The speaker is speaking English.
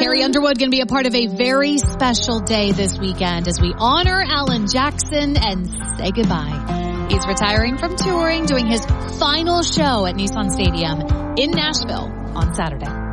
Carrie Underwood going to be a part of a very special day this weekend as we honor Alan Jackson and say goodbye. He's retiring from touring, doing his final show at Nissan Stadium in Nashville on Saturday.